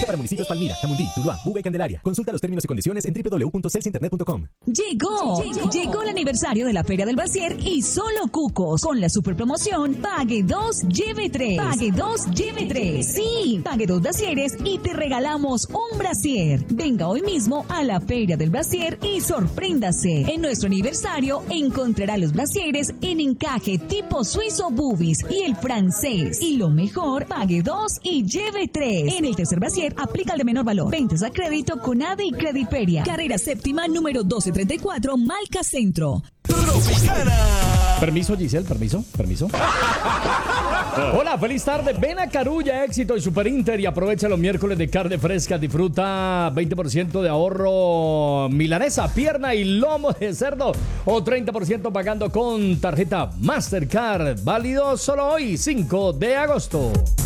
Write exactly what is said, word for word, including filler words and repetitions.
Aplica para municipios Palmira, Jamundí, Tuluá, Buga y Candelaria. Consulta los términos y condiciones en doble u doble u doble u punto celsinternet punto com. Llegó, llegó, llegó el aniversario de la Feria del Brasier y solo Cucos con la super promoción Pague dos, lleve tres. Pague dos, lleve tres. Sí, pague dos brasieres y te regalamos un brasier. Venga hoy mismo a la Feria del Brasier y sorpréndase. En nuestro aniversario encontrará los brasieres en encaje tipo suizo boobies y el francés. Y lo mejor, pague dos y lleve tres. En el tercer brasier aplica el de menor valor. Ventas a crédito con A D E y Crediperia. Carrera séptima número doce treinta y cuatro, Malca Centro. Tropicana. Permiso, Giselle, permiso, permiso. Hola, feliz tarde. Ven a Carulla, Éxito y Super Inter y aprovecha los miércoles de carne fresca. Disfruta veinte por ciento de ahorro milanesa, pierna y lomo de cerdo o treinta por ciento pagando con tarjeta Mastercard. Válido solo hoy, cinco de agosto.